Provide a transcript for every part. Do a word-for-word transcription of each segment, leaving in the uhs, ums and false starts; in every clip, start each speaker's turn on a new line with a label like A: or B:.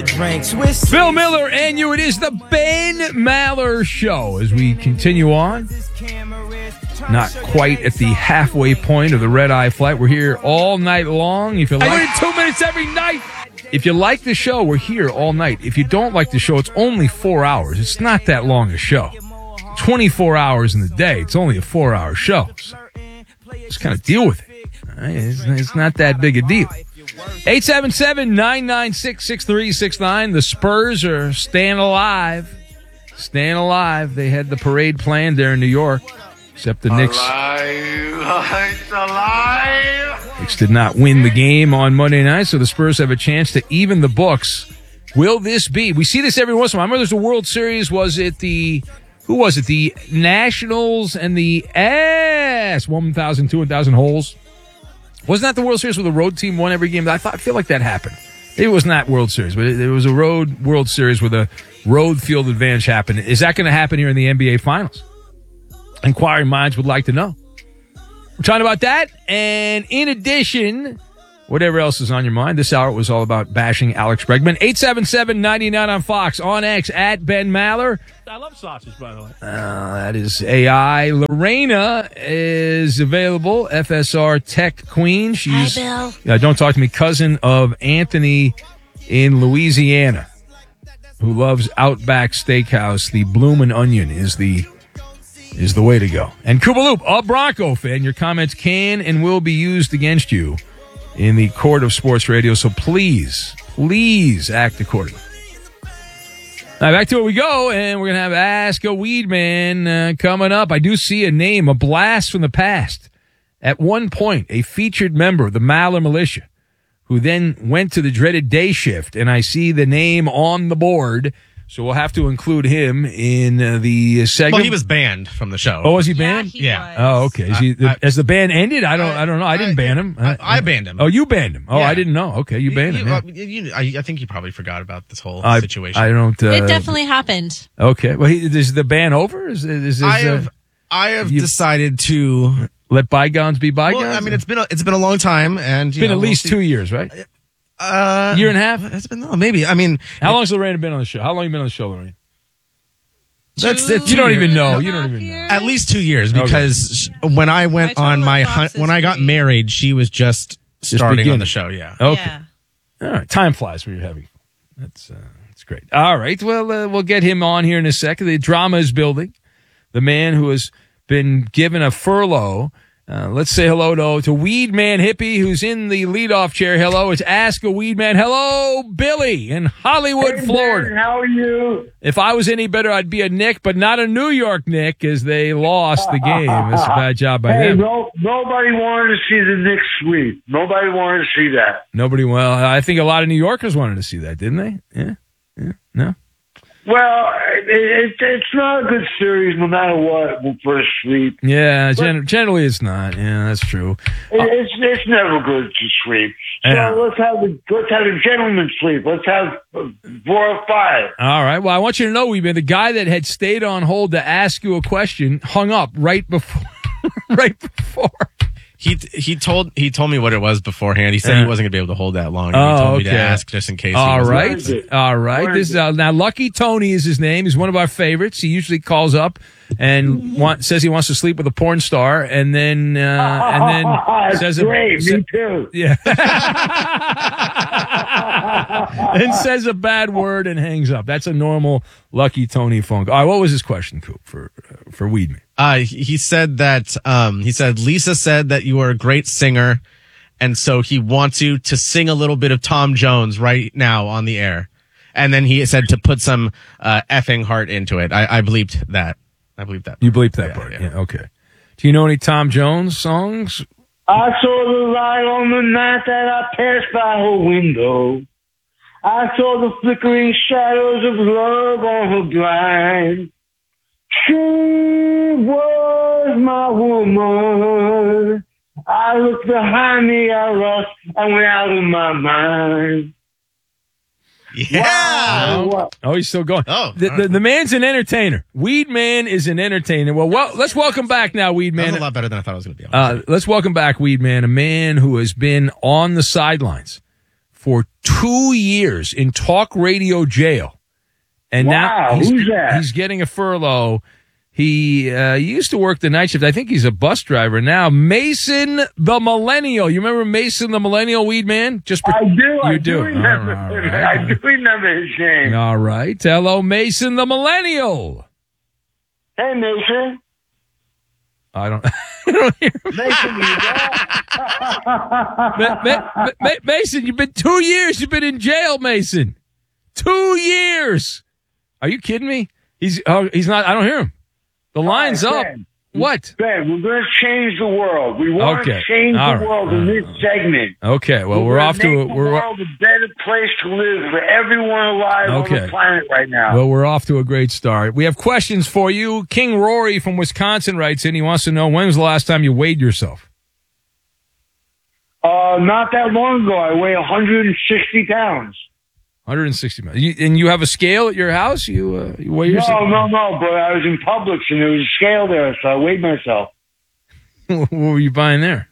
A: Bill Miller and you. It is the Ben Maller Show as we continue on. Not quite at the halfway point of the red eye flight. We're here all night long. If you like, I two minutes every night. If you like the show, we're here all night. If you don't like the show, it's only four hours. It's not that long a show. twenty-four hours in the day. It's only a four-hour show. So just kind of deal with it. All right? It's, it's not that big a deal. eight seven seven, nine nine six, six three six nine. The Spurs are staying alive. Staying alive. They had the parade planned there in New York. Except the Knicks.
B: Alive. It's alive.
A: Knicks did not win the game on Monday night, so the Spurs have a chance to even the books. Will this be? We see this every once in a while. I remember there's a World Series. Was it the... Who was it? The Nationals and the S. one thousand, two thousand holes. Wasn't that the World Series where the road team won every game? I thought I feel like that happened. It was not World Series, but it, it was a road World Series where the road field advantage happened. Is that going to happen here in the N B A Finals? Inquiring minds would like to know. We're talking about that. And in addition, whatever else is on your mind, this hour was all about bashing Alex Bregman. eight seven seven, nine nine on Fox, on X, at Ben Maller.
C: I love sausage, by the way.
A: Uh, that is A I. Lorena is available, F S R Tech Queen. She's,
D: Hi, Bill.
A: Uh, don't talk to me, cousin of Anthony in Louisiana, who loves Outback Steakhouse. The Bloomin' Onion is the is the way to go. And Koopaloop, a Bronco fan, your comments can and will be used against you in the court of sports radio, so please, please act accordingly. All right, back to where we go, and we're going to have Ask a Weed Man uh, coming up. I do see a name, a blast from the past. At one point, a featured member of the Maller Militia, who then went to the dreaded day shift, and I see the name on the board, so we'll have to include him in uh, the segment.
C: Well, he was banned from the show.
A: Oh, was he banned?
D: Yeah. He
C: Yeah.
A: Oh, okay. Is he,
C: I- I-
A: has the ban ended? I don't. I don't know. I didn't
C: I-
A: ban him.
C: I- I banned him.
A: Oh, you banned him. Oh,
C: Yeah.
A: I didn't know. Okay, you banned
C: You-
A: him. Yeah.
C: well, you- I, I think you probably forgot about this whole
A: I,
C: situation.
A: I don't. Uh,
D: It definitely happened.
A: Okay. Well, he, is the ban over? Is, is this,
C: I have,
A: uh,
C: I have
A: you-
C: decided to.
A: let bygones be bygones?
C: Well, I mean, it's been a, it's been a long time, and
A: It's
C: you
A: been
C: know,
A: at least
C: we'll
A: two years, right?
C: see. Uh,
A: Year and a half.
C: It's been no, maybe. I mean,
A: How long has Lorraine been on the show? How long have you been on the show, Lorraine?
C: that's
D: Two
C: it.
A: You don't
C: two
A: even
C: years.
A: know.
D: and a
A: You don't
D: half
A: even know.
D: years?
C: At least two years,
A: Okay.
C: because sh when I went
D: My
C: on
D: total
C: my
D: box
C: hunt,
D: is
C: when I got
D: three.
C: married, she was just starting
A: beginning.
C: on the show. Yeah.
A: Okay.
D: Yeah.
A: All right. Time flies when you're having fun. That's, uh, that's great. All right. Well, uh, we'll get him on here in a second. The drama is building. The man who has been given a furlough. Uh, let's say hello to, to Weed Man Hippie, who's in the leadoff chair. Hello. It's Ask a Weed Man. Hello, Billy in Hollywood,
E: Hey,
A: Florida.
E: Ben, how are you?
A: If I was any better, I'd be a Nick, but not a New York Nick, as they lost the game. That's a bad job by
E: Hey,
A: them.
E: no, nobody wanted to see the Knicks sweep. Nobody wanted to see that.
A: Nobody, well, I think a lot of New Yorkers wanted to see that, didn't they? Yeah. Yeah. No?
E: Well, it, it, it's not a good series no matter what for a sweep.
A: Yeah, gen- generally it's not. Yeah, that's true.
E: It, it's it's never good to sweep. So
A: Yeah.
E: let's have a let's have a gentleman's sweep. Let's have uh, four or five.
A: All right. Well, I want you to know, Weedman, the guy that had stayed on hold to ask you a question hung up right before. right before.
C: He he told he told me what it was beforehand. He said
A: Yeah.
C: he wasn't going to be able to hold that long.
A: Oh,
C: he told me
A: okay.
C: to ask just in case. he
A: All
C: was-
A: right.
E: Where is it?
A: All right.
E: Where
A: This
E: is
A: is, uh, now, Lucky Tony is his name. He's one of our favorites. He usually calls up and want, says he wants to sleep with a porn star, and then uh, and then
E: That's
A: says a-
E: great.
A: sa-
E: Me too.
A: Yeah. And says a bad word and hangs up. That's a normal Lucky Tony phone call. All right, what was his question, Coop, for uh, for Weedman?
C: Uh, he he said that um, he said Lisa said that you are a great singer, and so he wants you to sing a little bit of Tom Jones right now on the air. And then he said to put some uh, effing heart into it. I, I bleeped that. I bleeped that.
A: You bleeped that
C: Yeah,
A: part.
C: yeah.
A: Yeah. Okay. Do you know any Tom Jones songs?
E: I saw the light on the night that I passed by her window. I saw the flickering shadows of love on her blind. She was my woman. I looked behind me, I lost, I went out of my mind.
C: Yeah.
E: Wow. What?
A: Oh, he's still going.
C: Oh,
A: the,
C: all
A: the,
C: right.
A: the man's an entertainer. Weed Man is an entertainer. Well, well let's welcome back now, Weed
C: That was
A: Man.
C: a lot better than I thought it was going to be.
A: Uh, let's welcome back Weed Man, a man who has been on the sidelines for two years in talk radio jail. And
E: Wow,
A: now he's,
E: who's that?
A: he's getting a furlough. He uh, used to work the night shift. I think he's a bus driver now. Mason the Millennial. You remember Mason the Millennial, Weed Man? Just pre-
E: I do. I
A: You
E: do,
A: do.
E: remember.
A: All right.
E: I do remember his name.
A: All right. Hello, Mason the Millennial.
E: Hey, Mason.
A: I don't, I don't hear him.
E: Mason, you there?
A: Ma- Ma- Ma- Mason, you've been two years. You've been in jail, Mason. Two years. Are you kidding me? He's oh, he's not. I don't hear him. The line's
E: All
A: up.
E: right, Ben.
A: What?
E: Ben, we're going to change the world. We want
A: Okay.
E: to change
A: All
E: the
A: right.
E: world in this segment.
A: Okay. Well, we're,
E: gonna
A: off to
E: make
A: a,
E: the
A: we're
E: world a better place to live for everyone alive on
A: Okay.
E: the planet right now.
A: well we're off to a great start. We have questions for you. King Rory from Wisconsin writes in. He wants to know, when was the last time you weighed yourself?
E: Uh, not that long ago, I weigh one hundred sixty pounds.
A: one hundred sixty miles. You, and you have a scale at your house? You uh, you weigh yourself?
E: No, no, no, but I was in Publix and there was a scale there, so I weighed myself.
A: What were you buying there?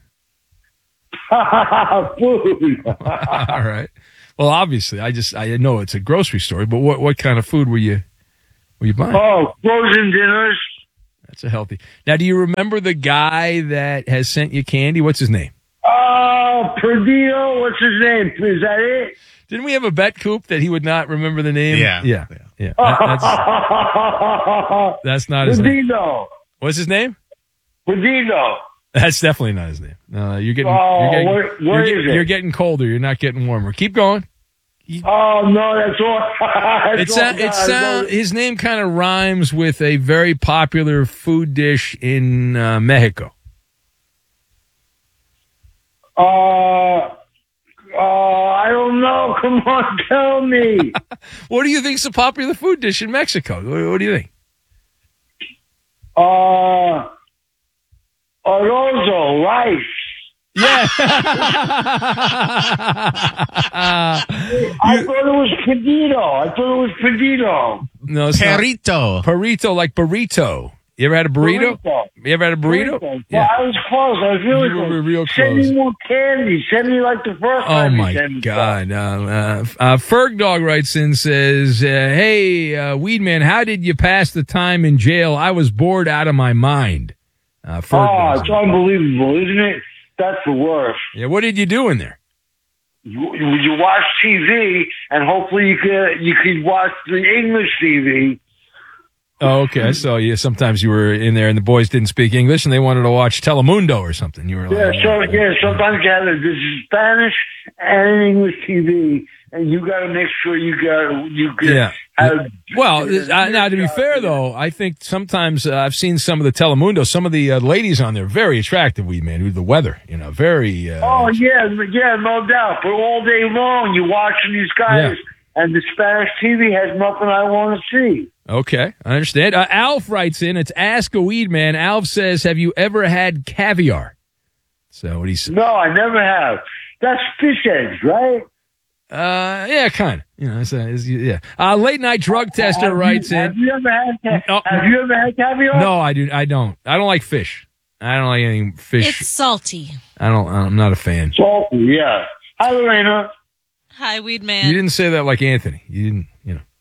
E: Food.
A: All right. Well, obviously, I just I know it's a grocery store, but what what kind of food were you were you buying?
E: Oh, frozen dinners.
A: That's a healthy. Now, do you remember the guy that has sent you candy? What's his name?
E: Oh, Perdido, what's his name? Is that it?
A: Didn't we have a bet, Coop, that he would not remember the name?
C: Yeah.
A: yeah, yeah. That- that's, that's not his name.
E: Perdido.
A: What's his name?
E: Perdido.
A: That's definitely not his name. No, you're getting.
E: Oh,
A: you're getting,
E: where- where
A: you're,
E: is
A: get-
E: it?
A: you're getting colder. You're not getting warmer. Keep going.
E: Oh, no, that's all. that's
A: It's
E: all
A: a, it's
E: God.
A: uh, his name kind of rhymes with a very popular food dish in uh, Mexico.
E: Uh, uh, I don't know. Come on, tell me.
A: What do you think's a popular food dish in Mexico? What, what do you think?
E: Uh, Orozo, rice.
A: Yeah.
E: I thought it was Perdido. I thought it was Perdido.
A: no, it's not.
C: Perito.
A: Burrito, like burrito. You ever had a burrito?
E: Burrito.
A: You ever had a burrito?
E: Burrito.
A: Yeah.
E: I was close. I was really
A: You were
E: close.
A: real
E: Send
A: close.
E: me more candy. Send me like the first
A: Oh
E: time. you
A: my
E: sent me
A: God! Uh, uh, uh, Ferg Dog writes in, says, uh, "Hey, uh, Weedman, how did you pass the time in jail? I was bored out of my mind." Uh,
E: stuff.
A: Ferg
E: Oh,
A: Dog.
E: it's unbelievable, isn't it? That's the worst.
A: Yeah, what did you do in there?
E: You, you watch T V, and hopefully you could you could watch the English T V.
A: Oh, okay. I saw you. Sometimes you were in there, and the boys didn't speak English, and they wanted to watch Telemundo or something. You were
E: Yeah,
A: like,
E: so yeah, sometimes you have this Spanish and English T V, and you got to make sure you got you get.
A: Yeah.
E: Have,
A: Well, uh, now to be fair though, I think sometimes uh, I've seen some of the Telemundo. Some of the uh, ladies on there very attractive. We man, with the weather, you know, very. Uh,
E: Oh yeah, yeah, no doubt. But all day long, you're watching these guys,
A: Yeah.
E: and the Spanish T V has nothing I want to see.
A: Okay, I understand. Uh, Alf writes in. It's Ask a Weed Man. Alf says, "Have you ever had caviar?" So what do you say?
E: No, I never have. That's fish eggs, right?
A: Uh, yeah, kind of. You know, it's, uh, it's, yeah. Uh, late night drug tester
E: Have you-
A: writes
E: Have
A: in.
E: you ever had? ca-
A: No.
E: Have you ever had caviar?
A: No, I do. I don't. I don't like fish. I don't like any fish.
D: It's salty.
A: I don't. I'm not a fan.
E: Salty, yeah. Hi, Lorena.
D: Hi, Weed
A: You
D: Man.
A: didn't say that like Anthony. You didn't. You know.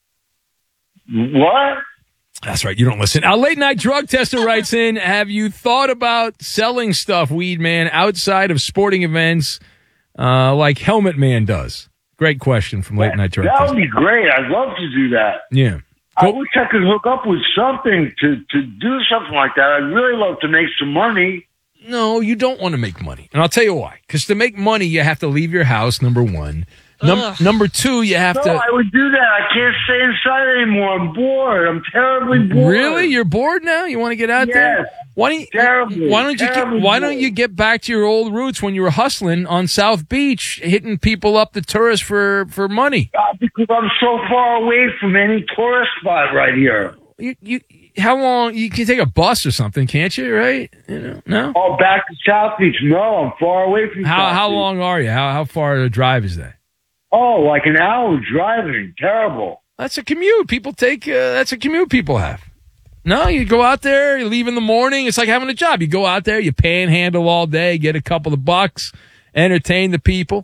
E: What?
A: That's right. You don't listen. A late night drug tester writes in. Have you thought about selling stuff, Weed Man, outside of sporting events, uh, like Helmet Man does? Great question from late night drug
E: That would
A: tester.
E: be great. I'd love to do that.
A: Yeah.
E: I
A: Go-
E: wish I could hook up with something to, to do something like that. I'd really love to make some money.
A: No, you don't want to make money. And I'll tell you why. Because to make money, you have to leave your house, number one. Num-
D: Ugh.
A: number two, you have
E: No,
A: to.
E: I would do that. I can't stay inside anymore. I'm bored. I'm terribly bored.
A: Really? You're bored now? You want to get out there?
E: Yes.
A: Why don't you,
E: Terribly,
A: why don't you get,
E: terribly
A: why don't
E: bored.
A: you get back to your old roots when you were hustling on South Beach, hitting people up the tourists for, for money?
E: Uh, because I'm so far away from any tourist spot right here.
A: You, you, how long? You can take a bus or something, can't you? Right? You know, no.
E: Oh, back to South Beach. No, I'm far away from
A: How
E: South
A: how
E: Beach.
A: long are you? How how far a drive is that?
E: Oh, like an hour driving. Terrible.
A: That's a commute. People take. Uh, that's a commute people have. No, you go out there, you leave in the morning. It's like having a job. You go out there, you panhandle all day, get a couple of bucks, entertain the people,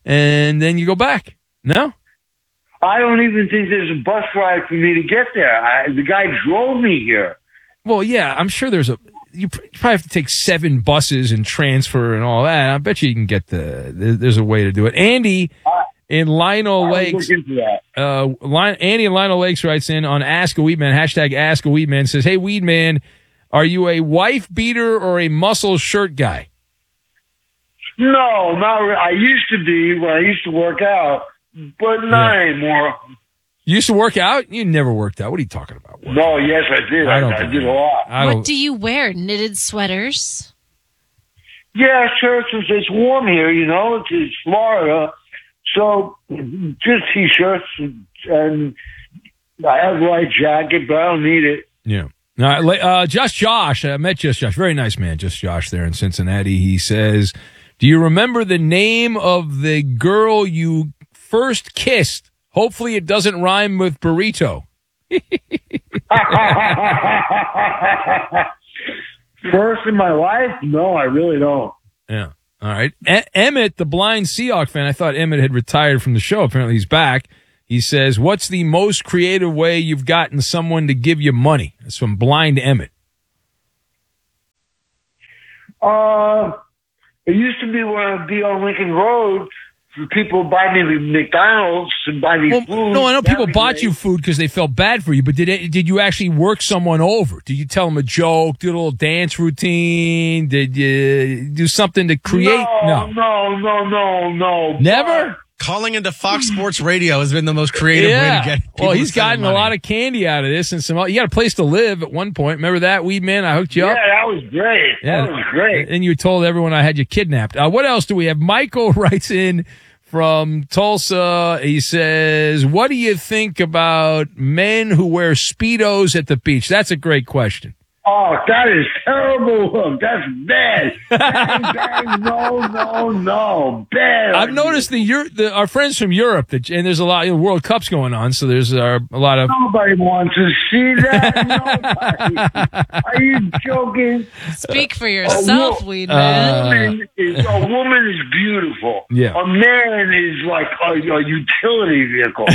A: and then you go back. No?
E: I don't even think there's a bus ride for me to get there. I, the guy drove me here.
A: Well, yeah, I'm sure there's a. You probably have to take seven buses and transfer and all that. I bet you can get the. There's a way to do it. Andy in Lionel Lakes.
E: Look into that.
A: Uh, Lion, Andy in Lionel Lakes writes in on Ask a Weedman, hashtag Ask a Weedman, says, "Hey, Weedman, are you a wife beater or a muscle shirt guy?"
E: No, not really. I used to be when I used to work out, but not
A: Yeah.
E: anymore.
A: You used to work out? You never worked out. What are you talking about? Work?
E: No, yes, I did.
A: I
E: I,
A: don't
E: I
A: think
E: did
A: you-
E: a lot.
A: I
D: What
A: don't.
D: do you wear? Knitted sweaters?
E: Yeah, sure. Since it's warm here, you know, it's, it's Florida, so just t-shirts and, and I have a light jacket, but I don't need it.
A: Yeah. Now, uh, Just Josh, I met Just Josh. Very nice man, Just Josh there in Cincinnati. He says, "Do you remember the name of the girl you first kissed? Hopefully it doesn't rhyme with burrito."
E: First in my life? No, I really don't.
A: Yeah. All right. E- Emmett, the blind Seahawk fan, I thought Emmett had retired from the show. Apparently he's back. He says, "What's the most creative way you've gotten someone to give you money?" That's from blind Emmett.
E: Uh, it used to be when I'd be on Lincoln Road, for people buy me McDonald's and buy me
A: Well,
E: food.
A: no, I know people
E: That'd be
A: bought
E: great.
A: you food because they felt bad for you, but did it, did you actually work someone over? Did you tell them a joke, do a little dance routine? Did you do something to create?
E: No, no, no, no, no.
A: Never?
C: Calling into Fox Sports Radio has been the most creative way to get people
A: Well,
C: to
A: he's
C: send
A: gotten
C: money.
A: a lot of candy out of this and some. You got a place to live at one point. Remember that, Weed Man? I hooked you
E: Yeah,
A: up.
E: that was great. That was great.
A: And you told everyone I had you kidnapped. Uh, what else do we have? Michael writes in from Tulsa. He says, "What do you think about men who wear Speedos at the beach?" That's a great question.
E: Oh, that is terrible. Look, that's bad. Bang, bang, no, no, no. Bad.
A: I've noticed the, Euro- the our friends from Europe, that, and there's a lot of World Cups going on, so there's uh, a lot of.
E: Nobody wants to see that. Nobody. Are you joking?
D: Speak for yourself,
E: wo-
D: Weed
A: Uh,
D: Man.
E: A woman is a woman is beautiful.
A: Yeah.
E: A man is like a, a utility vehicle.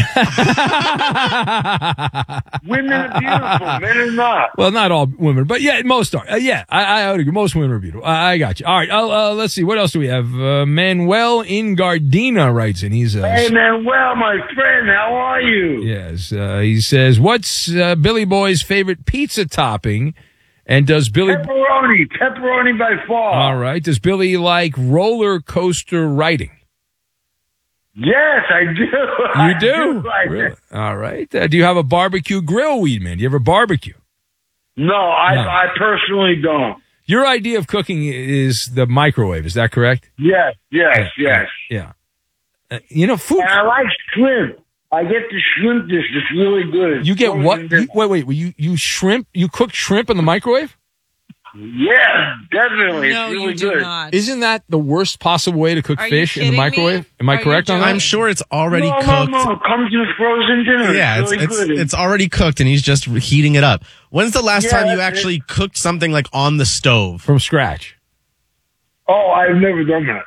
E: Women are beautiful. Men are not.
A: Well, not all women, but yeah, most are. Uh, yeah, I, I would agree. Most women are beautiful. I, I got you. All right, uh, uh, let's see. What else do we have? Uh, Manuel in Gardena writes in. He's uh,
E: Hey, man. Well, my friend, how are you?
A: yes. Uh, he says, "What's uh, Billy Boy's favorite pizza topping?" And does Billy?
E: Pepperoni. Pepperoni by far.
A: All right. Does Billy like roller coaster riding?
E: Yes, I do.
A: You
E: I
A: do.
E: like
A: Really?
E: it.
A: All right. Uh, do you have a barbecue grill, Weed Man? Do you ever barbecue?
E: No, I,
A: No.
E: I personally don't.
A: Your idea of cooking is the microwave. Is that correct?
E: Yes, yes, yes.
A: Yeah. Uh, you know, food.
E: And I like shrimp. I get the shrimp dish. It's really good.
A: You get what?
E: Frozen
A: You, wait, wait. You you shrimp? You cook shrimp in the microwave?
E: Yeah, definitely.
D: No,
E: it's really
D: you do
E: good.
D: not.
A: Isn't that the worst possible way to cook
D: Are you
A: fish in the
D: kidding
A: microwave?
D: me?
A: Am I
D: Are you
A: correct on that?
C: I'm sure it's already
E: no,
C: cooked.
E: no, no. It comes in frozen dinner.
C: Yeah,
E: it's
C: it's
E: really
C: it's,
E: good.
C: it's already cooked and he's just heating it up. When's the last
E: Yeah,
C: time you
E: that's
C: actually cooked something like on the stove?
A: From scratch.
E: Oh, I've never done that.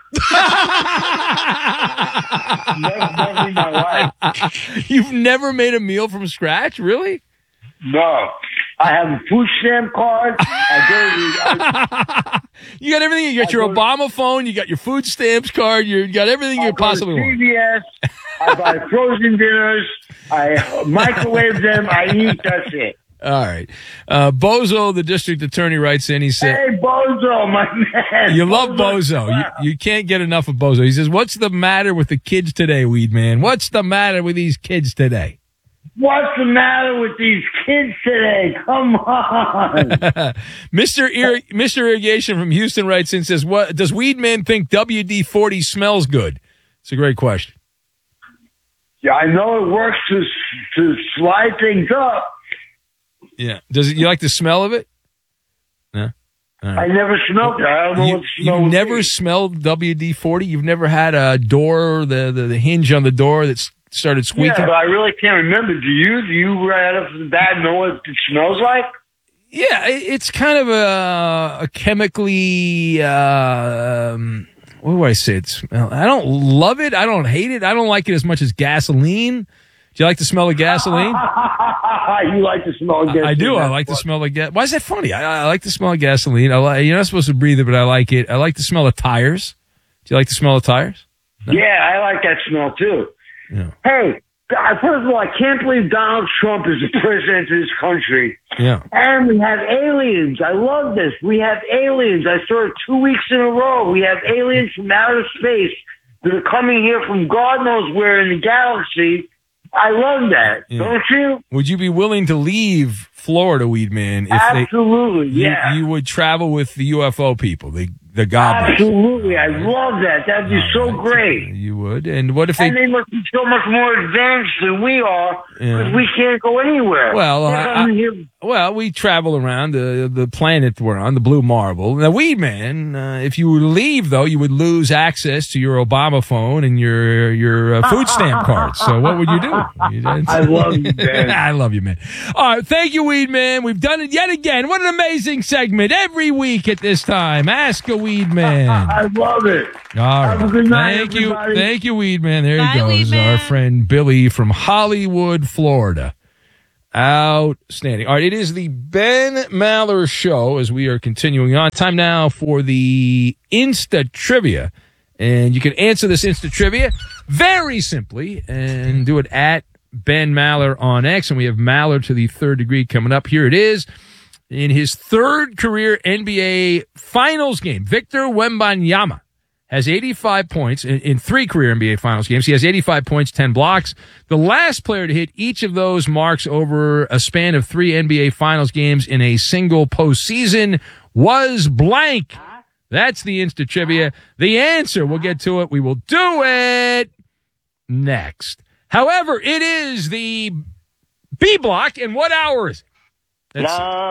E: never, never in my life.
A: You've never made a meal from scratch, really?
E: No. I have a food stamp card. I go to, I,
A: You got everything. You got
E: I
A: your
E: go to-
A: Obama phone. You got your food stamps card. You got everything
E: I
A: you
E: go
A: possibly
E: to
A: want.
E: C V S. I buy frozen dinners. I microwave them. I eat. That's it.
A: All right. Uh, Bozo, the district attorney, writes in. He said,
E: Hey, Bozo, my man.
A: "You love Bozo. You, you can't get enough of Bozo." He says, "What's the matter with the kids today, Weed Man? What's the matter with these kids today?"
E: What's the matter with these kids today? Come on.
A: Mister Ir- Mister Irrigation from Houston writes in, says, "What does Weed Man think W D forty smells good?" It's a great question.
E: Yeah, I know it works to to slide things up.
A: Yeah. Does it, you like the smell of it? No. All
E: I
A: right.
E: never smelled it. I don't know
A: You,
E: what the smell
A: you've
E: would
A: never
E: be.
A: smelled W D forty? You've never had a door, the, the, the hinge on the door that's started squeaking?
E: Yeah, but I really can't remember. Do you? Do you right off the bat know what it smells like?
A: Yeah, it- it's kind of a, a chemically, uh, um, what do I say? It smell. I don't love it. I don't hate it. I don't like it as much as gasoline. Do you like the smell of gasoline?
E: You like the smell of gasoline?
A: I do. I like the smell of gas. Why is that funny? I, I like the smell of gasoline. I like, you're not supposed to breathe it, but I like it. I like the smell of tires. Do you like the smell of tires? No?
E: Yeah, I like that smell too.
A: Yeah.
E: Hey, God, first of all, I can't believe Donald Trump is the president of this country.
A: Yeah.
E: And we have aliens. I love this. We have aliens. I saw it two weeks in a row. We have aliens from outer space that are coming here from God knows where in the galaxy. I love that.
A: Yeah.
E: Don't you?
A: Would you be willing to leave Florida, Weedman, if
E: Absolutely,
A: they,
E: yeah.
A: You, you would travel with the U F O people, the the gobblers.
E: Absolutely. I love that. That'd be so great.
A: You would. And what if they...
E: And they must be so much more advanced than we are because
A: Yeah.
E: we can't go anywhere.
A: Well,
E: They're
A: I-
E: coming
A: I-
E: here-
A: Well, we travel around the the planet we're on, the blue marble. Now, Weedman, uh, if you leave, though, you would lose access to your Obama phone and your your uh, food stamp cards. So what would you do?
E: I love you, man.
A: I love you, man. All right, thank you, Weedman. We've done it yet again. What an amazing segment every week at this time. Ask a Weedman.
E: I love it.
A: All right.
E: Have a good night,
A: Thank you.
E: everybody.
A: Thank you, Weedman. There
D: Bye,
A: he goes.
D: Weedman.
A: Our friend Billy from Hollywood, Florida. Outstanding. All right, it is the Ben Maller Show as we are continuing on. Time now for the Insta Trivia. And you can answer this Insta Trivia very simply and do it at Ben Maller on X. And we have Maller to the third degree coming up. Here it is. In his third career N B A Finals game, Victor Wembanyama has eighty-five points in, in three career N B A Finals games. He has eighty-five points, ten blocks. The last player to hit each of those marks over a span of three N B A Finals games in a single postseason was blank. That's the Insta Trivia. The answer, we'll get to it. We will do it next. However, it is the B block, and what hour is it? That's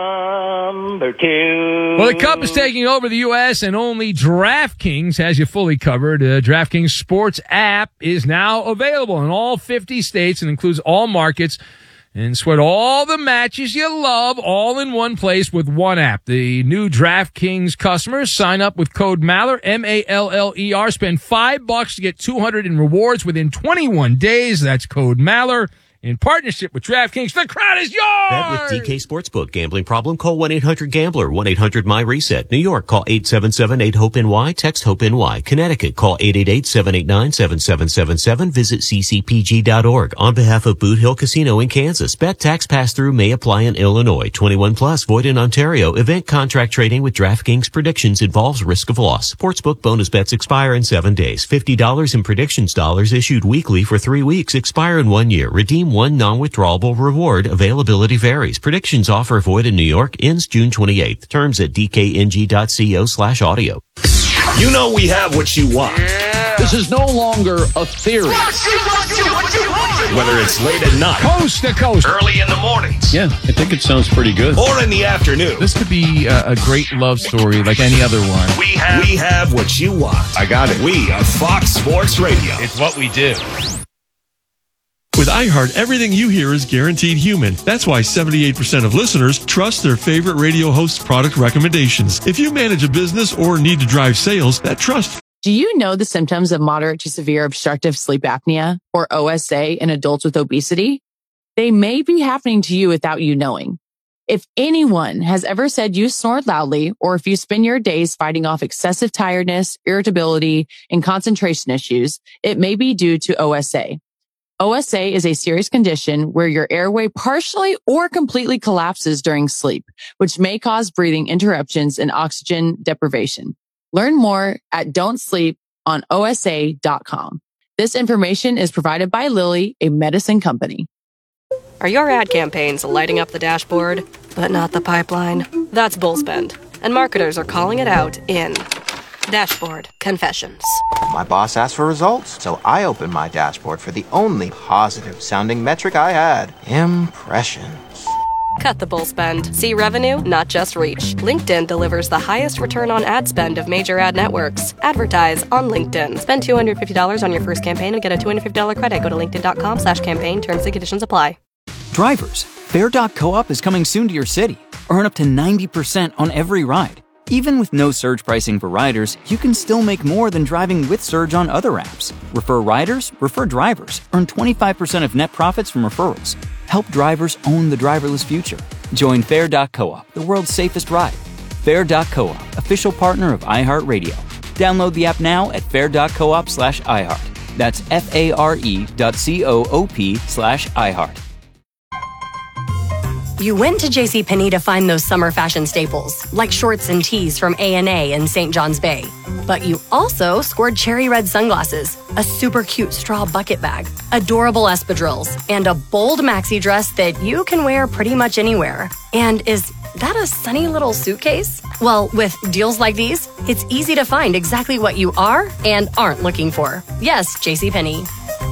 B: Number two.
A: Well, the Cup is taking over the U S and only DraftKings has you fully covered. The DraftKings Sports app is now available in all fifty states and includes all markets. And sweat all the matches you love all in one place with one app. The new DraftKings customers sign up with code Maller, M A L L E R. Spend five bucks to get two hundred in rewards within twenty-one days. That's code Maller. In partnership with DraftKings, the crowd is yours!
F: Bet with D K Sportsbook. Gambling problem? Call one eight hundred gambler. one eight hundred my reset. New York, call eight seven seven eight hope N Y. Text HOPE-NY. Connecticut, call eight eight eight seven eight nine seven seven seven seven. Visit c c p g dot org. On behalf of Boot Hill Casino in Kansas, bet tax pass-through may apply in Illinois. twenty-one plus, void in Ontario. Event contract trading with DraftKings predictions involves risk of loss. Sportsbook bonus bets expire in seven days. fifty dollars in predictions dollars issued weekly for three weeks. Expire in one year. Redeem one non-withdrawable reward. Availability varies. Predictions offer void in New York. Ends June twenty-eighth. Terms at d k n g dot co slash audio.
G: You know we have what you want.
H: This is no longer a theory.
G: Whether it's late at night,
A: Coast to coast.
G: early in the mornings,
H: Yeah, I think it sounds pretty good.
G: or in the afternoon,
I: This could be a, a great love story like any other one.
G: we have we have what you want. I got it. We are Fox Sports Radio.
I: It's what we do.
J: With iHeart, everything you hear is guaranteed human. That's why seventy-eight percent of listeners trust their favorite radio host's product recommendations. If you manage a business or need to drive sales, that trust.
K: Do you know the symptoms of moderate to severe obstructive sleep apnea, or O S A, in adults with obesity? They may be happening to you without you knowing. If anyone has ever said you snored loudly, or if you spend your days fighting off excessive tiredness, irritability, and concentration issues, it may be due to O S A. O S A is a serious condition where your airway partially or completely collapses during sleep, which may cause breathing interruptions and oxygen deprivation. Learn more at don't sleep on O S A dot com. This information is provided by Lilly, a medicine company.
L: Are your ad campaigns lighting up the dashboard, but not the pipeline? That's Bullspend, and marketers are calling it out in Dashboard Confessions.
M: My boss asked for results, so I opened my dashboard for the only positive-sounding metric I had, impressions.
L: Cut the bull spend. See revenue, not just reach. LinkedIn delivers the highest return on ad spend of major ad networks. Advertise on LinkedIn. Spend two hundred fifty dollars on your first campaign and get a two hundred fifty dollars credit. Go to linkedin.com slash campaign. Terms and conditions apply.
N: Drivers, Fair dot co op is coming soon to your city. Earn up to ninety percent on every ride. Even with no surge pricing for riders, you can still make more than driving with Surge on other apps. Refer riders, refer drivers. Earn twenty-five percent of net profits from referrals. Help drivers own the driverless future. Join Fair dot coop, the world's safest ride. Fair dot coop, official partner of iHeartRadio. Download the app now at fair dot coop slash iHeart. That's F-A-R-E dot C-O-O-P slash iHeart.
O: You went to JCPenney to find those summer fashion staples, like shorts and tees from A and A in Saint John's Bay. But you also scored cherry red sunglasses, a super cute straw bucket bag, adorable espadrilles, and a bold maxi dress that you can wear pretty much anywhere. And is that a sunny little suitcase? Well, with deals like these, it's easy to find exactly what you are and aren't looking for. Yes, JCPenney.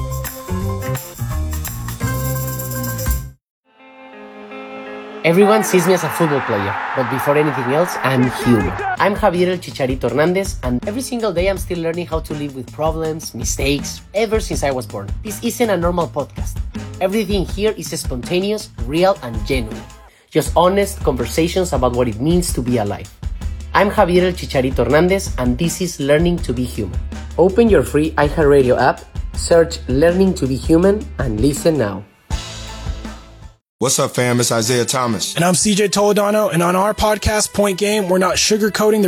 P: Everyone sees me as a football player, but before anything else, I'm human. I'm Javier El Chicharito Hernandez, and every single day I'm still learning how to live with problems, mistakes, ever since I was born. This isn't a normal podcast. Everything here is spontaneous, real, and genuine. Just honest conversations about what it means to be alive. I'm Javier El Chicharito Hernandez, and this is Learning to be Human. Open your free iHeartRadio app, search Learning to be Human, and listen now.
Q: What's up, fam? It's Isaiah Thomas.
R: And I'm C J Toledano, and on our podcast, Point Game, we're not sugarcoating the